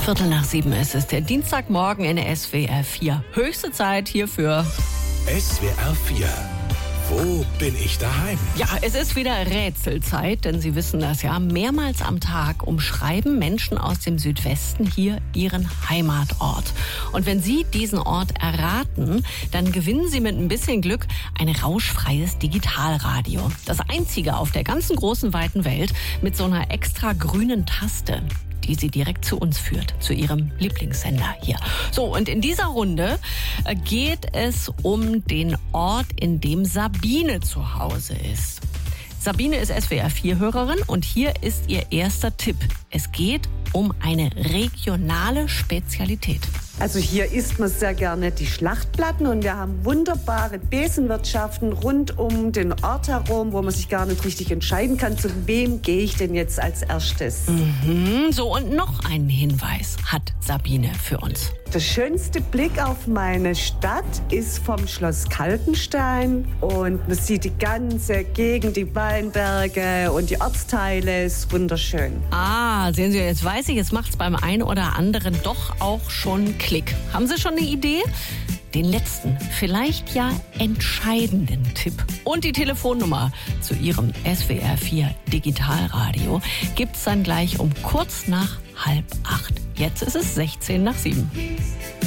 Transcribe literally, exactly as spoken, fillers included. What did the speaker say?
Viertel nach sieben ist es, der Dienstagmorgen in der S W R vier. Höchste Zeit hierfür. S W R vier. Wo bin ich daheim? Ja, es ist wieder Rätselzeit, denn Sie wissen das ja. Mehrmals am Tag umschreiben Menschen aus dem Südwesten hier ihren Heimatort. Und wenn Sie diesen Ort erraten, dann gewinnen Sie mit ein bisschen Glück ein rauschfreies Digitalradio. Das einzige auf der ganzen großen, weiten Welt mit so einer extra grünen Taste, die Sie direkt zu uns führt, zu Ihrem Lieblingssender hier. So, und in dieser Runde geht es um den Ort, in dem Sabine zu Hause ist. Sabine ist S W R vier Hörerin und hier ist ihr erster Tipp. Es geht um eine regionale Spezialität. Also hier isst man sehr gerne die Schlachtplatten und wir haben wunderbare Besenwirtschaften rund um den Ort herum, wo man sich gar nicht richtig entscheiden kann, zu wem gehe ich denn jetzt als erstes. Mhm, so, und noch einen Hinweis hat Sabine für uns. Der schönste Blick auf meine Stadt ist vom Schloss Kaltenstein und man sieht die ganze Gegend, die Weinberge und die Ortsteile, ist wunderschön. Ah, sehen Sie, jetzt weiß ich, jetzt macht es beim einen oder anderen doch auch schon Klick. Haben Sie schon eine Idee? Den letzten, vielleicht ja entscheidenden Tipp und die Telefonnummer zu Ihrem S W R vier Digitalradio gibt's dann gleich um kurz nach halb acht. Jetzt ist es sechzehn nach sieben.